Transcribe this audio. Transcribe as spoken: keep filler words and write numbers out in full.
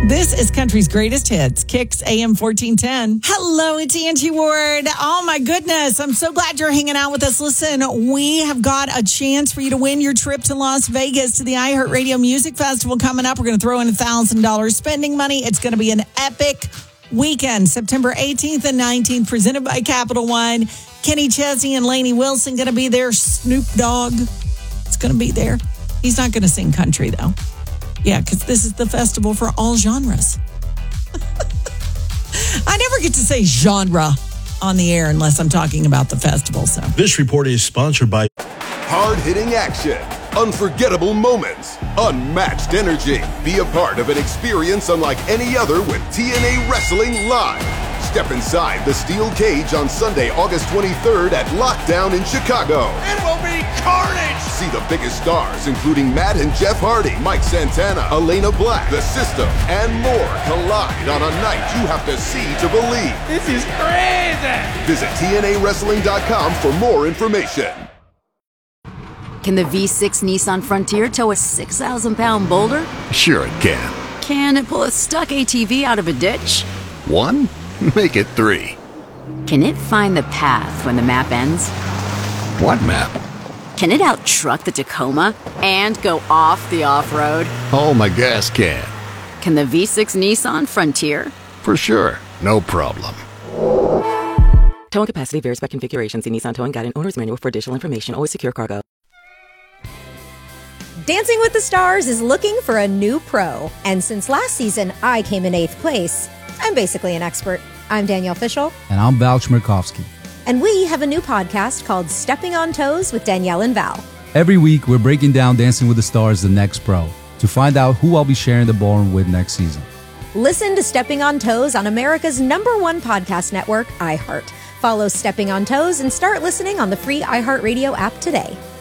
This is Country's Greatest Hits, Kicks A M fourteen ten. Hello, it's Angie Ward. Oh, my goodness. I'm so glad you're hanging out with us. Listen, we have got a chance for you to win your trip to Las Vegas to the iHeartRadio Music Festival coming up. We're going to throw in one thousand dollars spending money. It's going to be an epic weekend, September eighteenth and nineteenth, presented by Capital One. Kenny Chesney and Lainey Wilson going to be there. Snoop Dogg is going to be there. He's not going to sing country, though. Yeah, because this is the festival for all genres. I never get to say genre on the air unless I'm talking about the festival. So this report is sponsored by hard-hitting action, unforgettable moments, unmatched energy. Be a part of an experience unlike any other with T N A Wrestling Live. Step inside the steel cage on Sunday, August twenty-third at Lockdown in Chicago. It will be carnage! See the biggest stars, including Matt and Jeff Hardy, Mike Santana, Elena Black, The System, and more collide on a night you have to see to believe. This is crazy! Visit T N A wrestling dot com for more information. Can the V six Nissan Frontier tow a six thousand pound boulder? Sure it can. Can it pull a stuck A T V out of a ditch? One? Make it three. Can it find the path when the map ends? What map? Can it out-truck the Tacoma and go off the off-road? Oh, my gas can. Can the V six Nissan Frontier? For sure. No problem. Towing capacity varies by configuration. See Nissan Towing Guide and Owner's Manual for additional information. Always secure cargo. Dancing with the Stars is looking for a new pro. And since last season, I came in eighth place. I'm basically an expert. I'm Danielle Fishel. And I'm Val Chmerkovsky. And we have a new podcast called Stepping on Toes with Danielle and Val. Every week, we're breaking down Dancing with the Stars, the next pro, to find out who I'll be sharing the ballroom with next season. Listen to Stepping on Toes on America's number one podcast network, iHeart. Follow Stepping on Toes and start listening on the free iHeartRadio app today.